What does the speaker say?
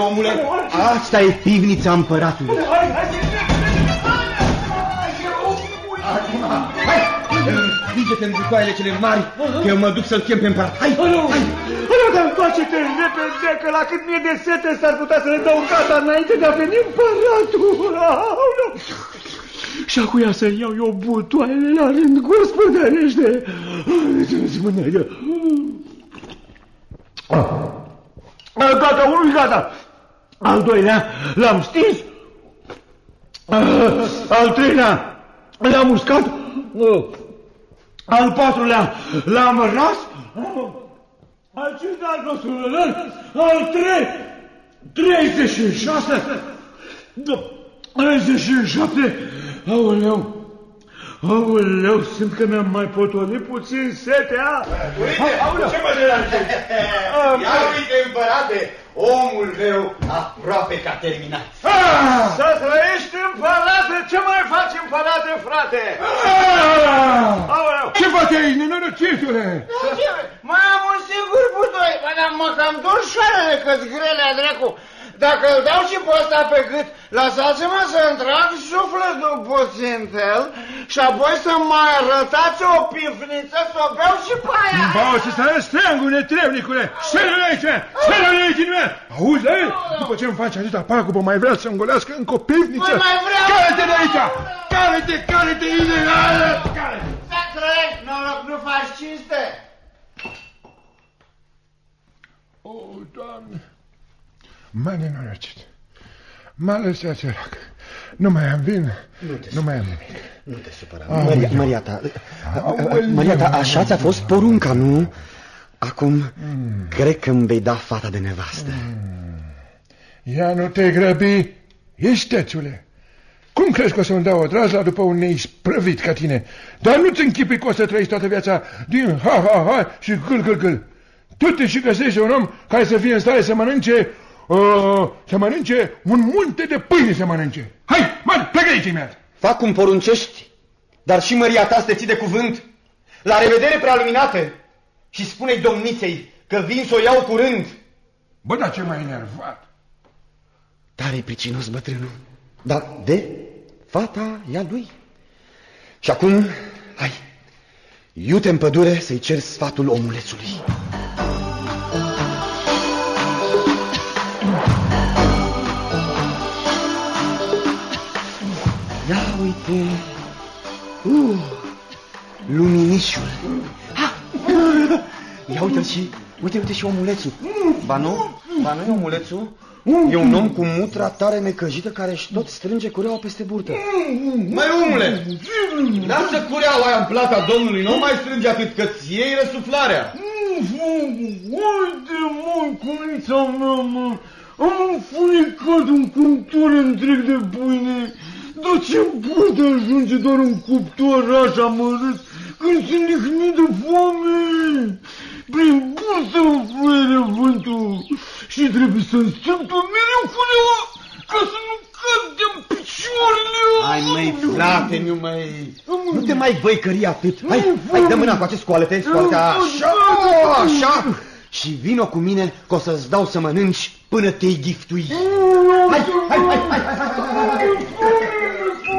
omule. Asta e pivnița împăratului. Hai, împinge-te în butoaiele cele mari, că eu mă duc să-l chem pe împărat. Hai, hai! Dar întoarce-te repede, că la cât mie de sete s-ar putea să ne dau gata înainte de a veni împăratul. Și acuia să-mi iau eu butoaiele la rând, gospodărește. Gata, unul gata. Al doilea l-am stins. Al treilea l-am uscat. Al patrulea l-am ras. Al cincilea nostru al 36. 37. Aoleu, simt că mi-am mai potolit puțin setea. Uite, ce mă deranjezi? Ia uite, împărate, omul meu aproape că a terminat. Să trăiești, împărate! Ce mai faci, împărate, frate? Aoleu! Ce faci aici, nenorocitule? Mai am un singur butoi, mă cam dor șoarele că-ți grele, dracu. Dacă îl dau și pe ăsta pe gât, lăsați-mă să-mi trag sufletul puțin pe el și apoi să mai arătați o pifniță să o beau și pe aia. Bau și să arăți treangul, netrebnicule! Șeră-l aici! Șeră-l aici din mea! Auzi, la el? După ce îmi faci atâta pagubă, mai vrea să îngolească încă o pivniță? Mai vreau! Care-te de aici! Care-te, ilegală! Care-te! Să trăiești, noroc, nu faci cinste! O, Doamne! M-a nenorocit. M-a lăsat sărac. Nu mai am vin, nu mai am nimic. Nu te supăra. Maria ta, așa ți-a fost porunca, nu? Acum, cred că îmi vei da fata de nevastă. Ia nu te grăbi, istețule. Cum crezi că o să-mi dau o drazla după un neisprăvit ca tine? Dar nu-ți închipui că o să trăiești toată viața din ha-ha-ha și gâl-gâl-gâl. Tu te și găsești un om care să fie în stare să mănânce un munte de pâine să mănânce. Hai, plecă aici imediat. Fac cum poruncești, dar și măria ta să te ții de cuvânt. La revedere, prealuminate, și spune-i domniței că vin să o iau curând. Bă, dar ce m-ai enervat? Tare pricinos, bătrânul. Dar fata e a lui. Și acum, hai, iute în pădure să-i cer sfatul omulețului. Ia uite, luminișul. Ia uite-l și, uite și omulețul. Ba nu e omulețul? E un om cu mutra tare necăjită care-și tot strânge cureaua peste burtă. Măi, omule, lasă cureaua aia în plata domnului, nu mai strânge atât că-ți iei răsuflarea. Uite, măi, cunița mea, mă, am înfunecat un cuptor întreg de pâine. Dar ce poate ajunge doar un cuptor așa mărât când sunt lihnit de foame? Prin bursă îmi fluieră vântul și trebuie să-mi strâmp mereu culeaua ca să nu cădem picioarele. Hai, măi, frate, nu te mai văicări atât. Hai, dă mâna cu acest scoală-te, așa, și vino cu mine că o să-ți dau să mănânci până te-i ghiftui. Hai.